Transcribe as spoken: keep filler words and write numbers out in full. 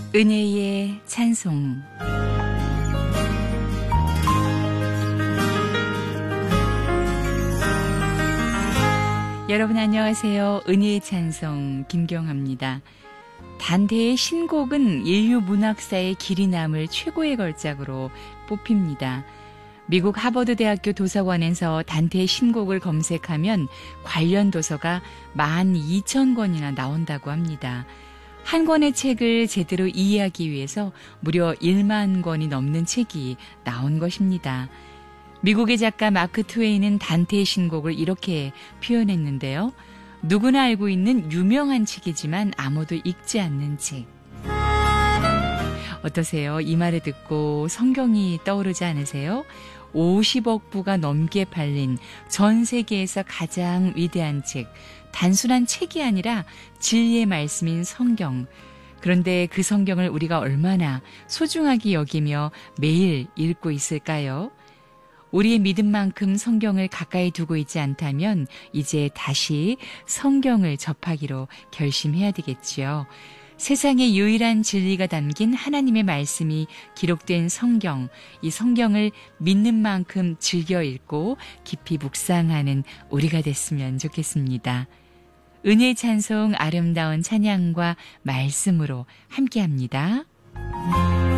은혜의 찬송. 여러분 안녕하세요. 은혜의 찬송 김경합니다. 단테의 신곡은 인류 문학사의 길이 남을 최고의 걸작으로 뽑힙니다. 미국 하버드 대학교 도서관에서 단테의 신곡을 검색하면 관련 도서가 만 이천 권이나 나온다고 합니다. 한 권의 책을 제대로 이해하기 위해서 무려 만 권이 넘는 책이 나온 것입니다. 미국의 작가 마크 트웨인은 단테의 신곡을 이렇게 표현했는데요. 누구나 알고 있는 유명한 책이지만 아무도 읽지 않는 책. 어떠세요? 이 말을 듣고 성경이 떠오르지 않으세요? 오십억 부가 넘게 팔린 전 세계에서 가장 위대한 책, 단순한 책이 아니라 진리의 말씀인 성경. 그런데 그 성경을 우리가 얼마나 소중하게 여기며 매일 읽고 있을까요? 우리의 믿음만큼 성경을 가까이 두고 있지 않다면 이제 다시 성경을 접하기로 결심해야 되겠지요. 세상의 유일한 진리가 담긴 하나님의 말씀이 기록된 성경, 이 성경을 믿는 만큼 즐겨 읽고 깊이 묵상하는 우리가 됐으면 좋겠습니다. 은혜의 찬송 아름다운 찬양과 말씀으로 함께합니다.